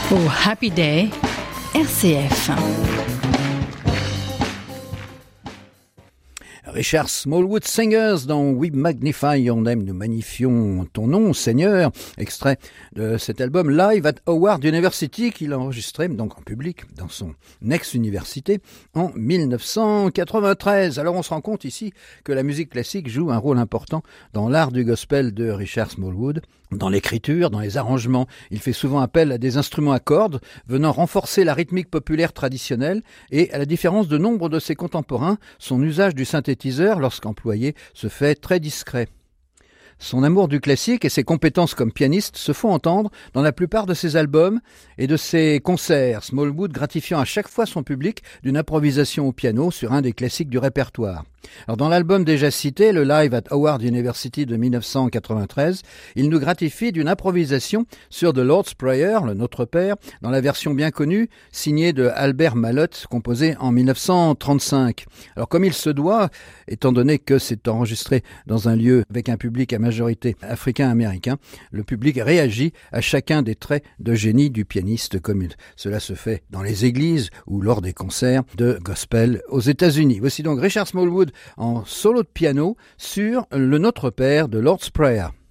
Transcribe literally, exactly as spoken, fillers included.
Oh, Happy Day, R C F. Richard Smallwood Singers dans We Magnify Your Name, nous magnifions ton nom, Seigneur, extrait de cet album Live at Howard University qu'il a enregistré donc en public dans son ex-université en dix-neuf cent quatre-vingt-treize. Alors on se rend compte ici que la musique classique joue un rôle important dans l'art du gospel de Richard Smallwood. Dans l'écriture, dans les arrangements, il fait souvent appel à des instruments à cordes venant renforcer la rythmique populaire traditionnelle et, à la différence de nombre de ses contemporains, son usage du synthétiseur, lorsqu'employé, se fait très discret. Son amour du classique et ses compétences comme pianiste se font entendre dans la plupart de ses albums et de ses concerts, Smallwood gratifiant à chaque fois son public d'une improvisation au piano sur un des classiques du répertoire. Alors dans l'album déjà cité, le Live at Howard University de dix-neuf cent quatre-vingt-treize, il nous gratifie d'une improvisation sur The Lord's Prayer, le Notre Père, dans la version bien connue, signée de Albert Malotte, composée en dix-neuf cent trente-cinq. Alors comme il se doit, étant donné que c'est enregistré dans un lieu avec un public à majorité africain-américain, le public réagit à chacun des traits de génie du pianiste, comme cela se fait dans les églises ou lors des concerts de gospel aux États-Unis. Voici donc Richard Smallwood en solo de piano sur le Notre Père de Lord's Prayer.